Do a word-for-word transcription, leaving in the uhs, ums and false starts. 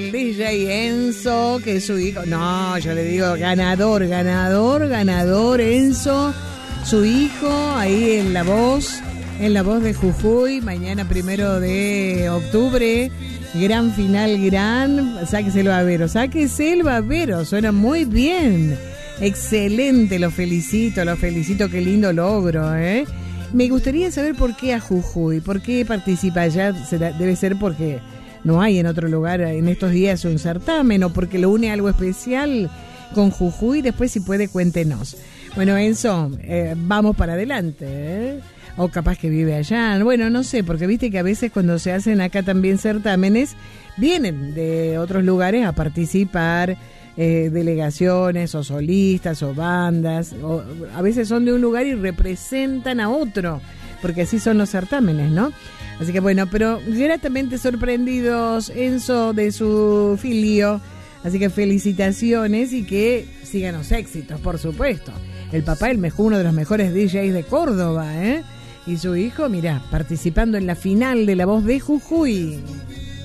El D J Enzo, que es su hijo. No, yo le digo ganador, ganador, ganador Enzo, su hijo, ahí en La Voz, en La Voz de Jujuy, mañana primero de octubre, gran final, gran, sáquese el babero, sáquese el babero, suena muy bien, excelente, lo felicito, lo felicito, qué lindo logro, ¿eh? Me gustaría saber por qué a Jujuy, por qué participa allá, será, debe ser porque no hay en otro lugar en estos días un certamen o porque lo une algo especial con Jujuy. Después, si puede, cuéntenos. Bueno, Enzo, eh, vamos para adelante, ¿eh? O capaz que vive allá. Bueno, no sé, porque viste que a veces cuando se hacen acá también certámenes, vienen de otros lugares a participar, eh, delegaciones o solistas o bandas. O, a veces son de un lugar y representan a otro, porque así son los certámenes, ¿no? Así que bueno, pero gratamente sorprendidos, Enzo, de su filio. Así que felicitaciones y que sigan los éxitos, por supuesto. El papá, el mejor, uno de los mejores D Js de Córdoba, ¿eh? Y su hijo, mirá, participando en la final de La Voz de Jujuy.